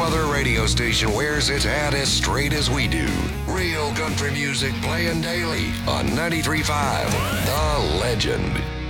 other radio station wears its hat as straight as we do. Real country music playing daily on 93.5 The Legend.